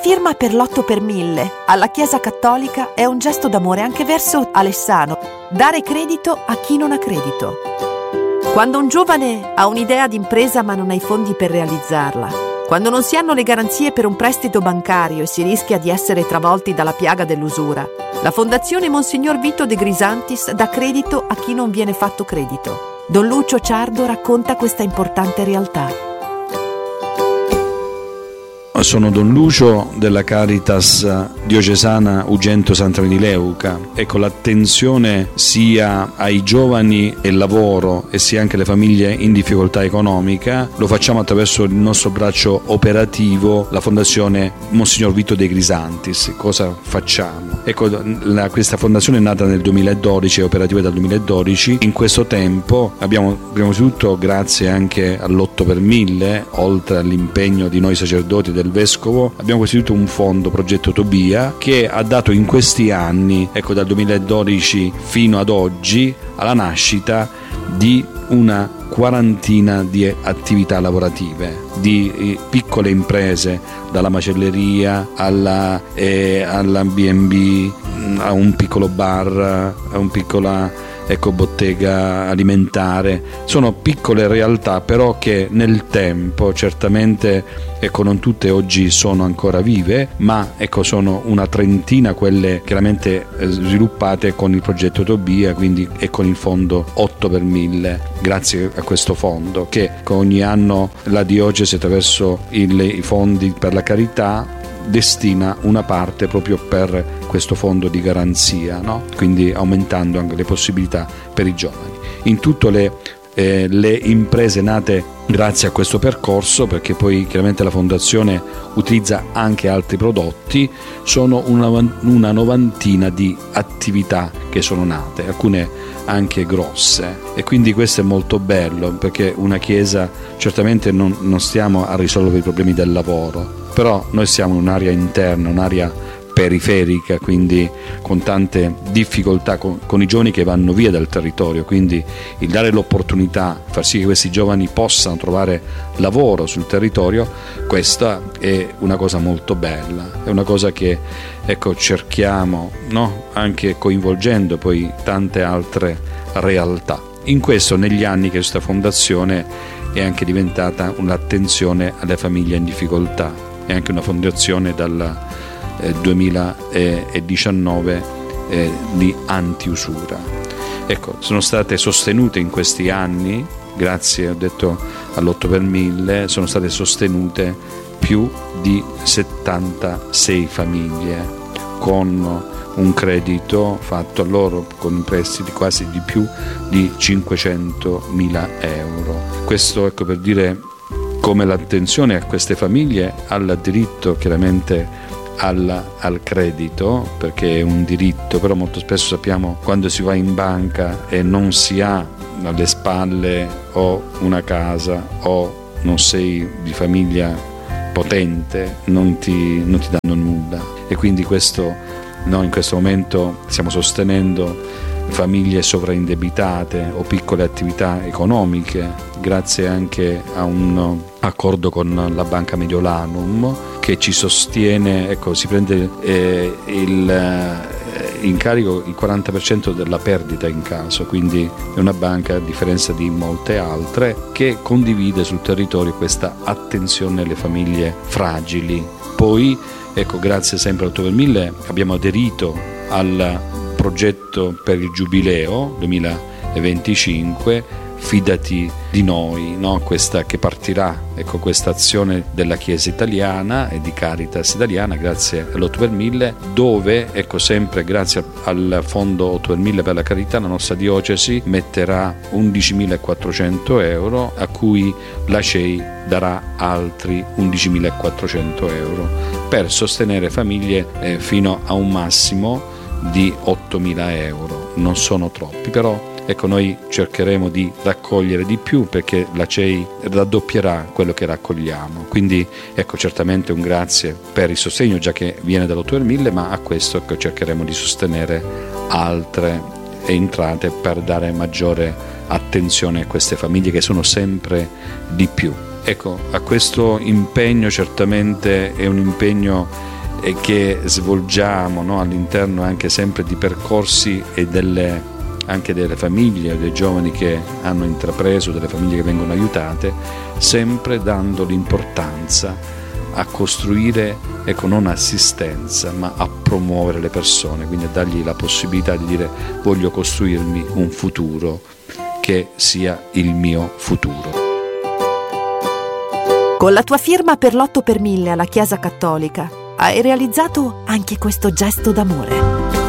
Firma per l'8 per 1000 alla Chiesa Cattolica è un gesto d'amore anche verso Alessano. Dare credito a chi non ha credito. Quando un giovane ha un'idea di impresa ma non ha i fondi per realizzarla, quando non si hanno le garanzie per un prestito bancario e si rischia di essere travolti dalla piaga dell'usura, la Fondazione Monsignor Vito De Grisantis dà credito a chi non viene fatto credito. Don Lucio Ciardo racconta questa importante realtà. Sono Don Lucio della Caritas diocesana Ugento Santa Maria di Leuca. Ecco, l'attenzione sia ai giovani e lavoro e sia anche alle famiglie in difficoltà economica lo facciamo attraverso il nostro braccio operativo, la Fondazione Monsignor Vito De Grisantis. Cosa facciamo? Ecco, questa fondazione è nata nel 2012, è operativa dal 2012. In questo tempo abbiamo, prima di tutto, grazie anche all'8 per 1000, oltre all'impegno di noi sacerdoti del Vescovo, abbiamo costituito un fondo, Progetto Tobia, che ha dato in questi anni, ecco, dal 2012 fino ad oggi, alla nascita di una quarantina di attività lavorative, di piccole imprese, dalla macelleria alla B&B, a un piccolo bar, a un piccola bottega alimentare. Sono piccole realtà però che nel tempo, certamente non tutte oggi sono ancora vive, ma sono una trentina quelle chiaramente sviluppate con il progetto Tobia, quindi e con il fondo 8 per 1000. Grazie a questo fondo che ogni anno la diocesi, attraverso i fondi per la carità, destina una parte proprio per questo fondo di garanzia, no? Quindi aumentando anche le possibilità per i giovani. In tutte le imprese nate grazie a questo percorso, perché poi chiaramente la fondazione utilizza anche altri prodotti, sono una novantina di attività che sono nate, alcune anche grosse, e quindi questo è molto bello, perché una chiesa certamente non stiamo a risolvere i problemi del lavoro, però noi siamo in un'area interna, un'area periferica, quindi con tante difficoltà, con i giovani che vanno via dal territorio, quindi il dare l'opportunità, far sì che questi giovani possano trovare lavoro sul territorio, questa è una cosa molto bella, è una cosa che cerchiamo, no? Anche coinvolgendo poi tante altre realtà. In questo, negli anni che questa fondazione è anche diventata un'attenzione alle famiglie in difficoltà, è anche una fondazione dal 2019 di antiusura. Sono state sostenute in questi anni, grazie, ho detto, all'8 per 1000, sono state sostenute più di 76 famiglie con un credito fatto a loro con prestiti quasi di più di 500.000 euro. Questo per dire come l'attenzione a queste famiglie al diritto, chiaramente al credito, perché è un diritto, però molto spesso sappiamo quando si va in banca e non si ha alle spalle o una casa o non sei di famiglia potente, non ti danno nulla, e quindi questo noi in questo momento stiamo sostenendo famiglie sovraindebitate o piccole attività economiche, grazie anche a un accordo con la Banca Mediolanum che ci sostiene, si prende in carico il 40% della perdita in caso, quindi è una banca, a differenza di molte altre, che condivide sul territorio questa attenzione alle famiglie fragili. Poi grazie sempre all'8 per 1000 abbiamo aderito al progetto per il Giubileo 2025, Fidati di noi, no? Questa che partirà, questa azione della Chiesa italiana e di Caritas italiana grazie all'8 per 1000, dove sempre grazie al fondo 8 per 1000 per la carità la nostra diocesi metterà 11.400 euro, a cui la CEI darà altri 11.400 euro per sostenere famiglie fino a un massimo di 8.000 euro. Non sono troppi, però noi cercheremo di raccogliere di più, perché la CEI raddoppierà quello che raccogliamo. Quindi certamente un grazie per il sostegno già che viene dall'8 per 1000, ma a questo cercheremo di sostenere altre entrate per dare maggiore attenzione a queste famiglie che sono sempre di più. A questo impegno certamente è un impegno e che svolgiamo, no, all'interno anche sempre di percorsi e anche delle famiglie, dei giovani che hanno intrapreso, delle famiglie che vengono aiutate, sempre dando l'importanza a costruire, ecco, non assistenza, ma a promuovere le persone, quindi a dargli la possibilità di dire: voglio costruirmi un futuro che sia il mio futuro. Con la tua firma per l'8 per 1000 alla Chiesa Cattolica hai realizzato anche questo gesto d'amore.